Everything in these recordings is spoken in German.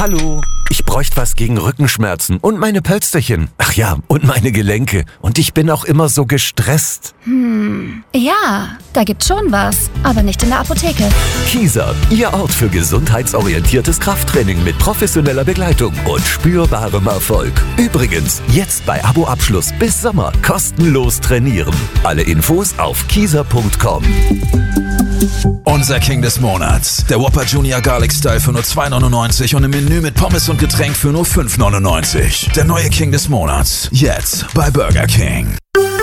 Hallo, ich bräuchte was gegen Rückenschmerzen und meine Pölsterchen. Ach ja, und meine Gelenke. Und ich bin auch immer so gestresst. Ja, da gibt's schon was, aber nicht in der Apotheke. Kieser, Ihr Ort für gesundheitsorientiertes Krafttraining mit professioneller Begleitung und spürbarem Erfolg. Übrigens, jetzt bei Abo-Abschluss bis Sommer kostenlos trainieren. Alle Infos auf kieser.com. Unser King des Monats. Der Whopper Junior Garlic Style für nur $2,99 und im Menü mit Pommes und Getränk für nur $5,99. Der neue King des Monats. Jetzt bei Burger King.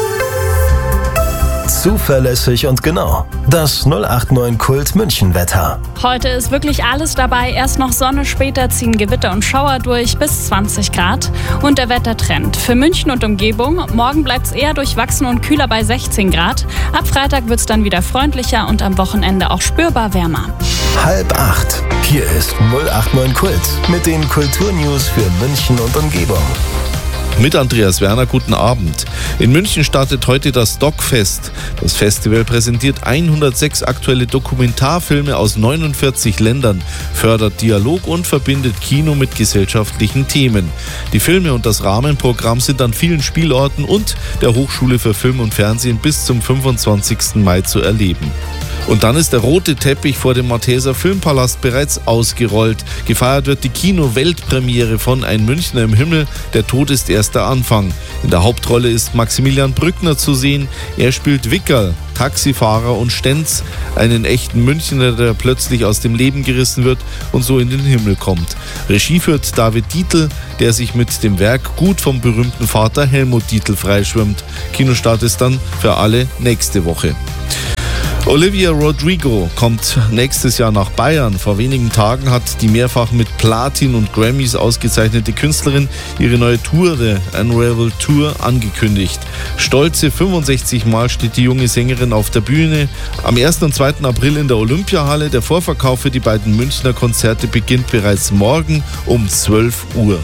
Zuverlässig und genau. Das 089 Kult München Wetter. Heute ist wirklich alles dabei. Erst noch Sonne, später ziehen Gewitter und Schauer durch bis 20 Grad. Und der Wettertrend. Für München und Umgebung. Morgen bleibt es eher durchwachsen und kühler bei 16 Grad. Ab Freitag wird es dann wieder freundlicher und am Wochenende auch spürbar wärmer. 7:30. Hier ist 089 Kult mit den Kulturnews für München und Umgebung. Mit Andreas Werner, guten Abend. In München startet heute das DocFest. Das Festival präsentiert 106 aktuelle Dokumentarfilme aus 49 Ländern, fördert Dialog und verbindet Kino mit gesellschaftlichen Themen. Die Filme und das Rahmenprogramm sind an vielen Spielorten und der Hochschule für Film und Fernsehen bis zum 25. Mai zu erleben. Und dann ist der rote Teppich vor dem Malteser Filmpalast bereits ausgerollt. Gefeiert wird die Kino-Weltpremiere von Ein Münchner im Himmel, der Tod ist erst der Anfang. In der Hauptrolle ist Maximilian Brückner zu sehen. Er spielt Wickerl, Taxifahrer und Stenz, einen echten Münchner, der plötzlich aus dem Leben gerissen wird und so in den Himmel kommt. Regie führt David Dietl, der sich mit dem Werk gut vom berühmten Vater Helmut Dietl freischwimmt. Kinostart ist dann für alle nächste Woche. Olivia Rodrigo kommt nächstes Jahr nach Bayern. Vor wenigen Tagen hat die mehrfach mit Platin und Grammys ausgezeichnete Künstlerin ihre neue Tour, The Unravel Tour, angekündigt. Stolze 65 Mal steht die junge Sängerin auf der Bühne. Am 1. und 2. April in der Olympiahalle. Der Vorverkauf für die beiden Münchner Konzerte beginnt bereits morgen um 12 Uhr.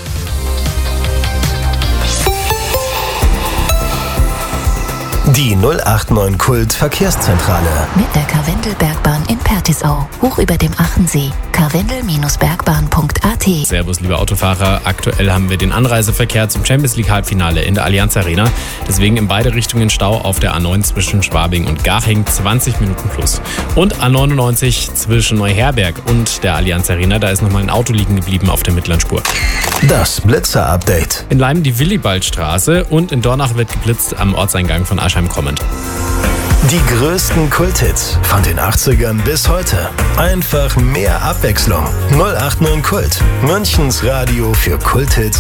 Die 089 Kult Verkehrszentrale. Mit der Karwendelbergbahn in Pertisau. Hoch über dem Achensee. karwendel-bergbahn.at. Servus, liebe Autofahrer. Aktuell haben wir den Anreiseverkehr zum Champions League Halbfinale in der Allianz Arena. Deswegen in beide Richtungen Stau auf der A9 zwischen Schwabing und Garching 20 Minuten plus. Und A99 zwischen Neuherberg und der Allianz Arena. Da ist nochmal ein Auto liegen geblieben auf der mittleren Spur. Das Blitzer-Update. In Leim die Willibaldstraße und in Dornach wird geblitzt am Ortseingang von Aschheim-Kommend. Die größten Kulthits von den 80ern bis heute. Einfach mehr Abwechslung. 089 Kult. Münchens Radio für Kulthits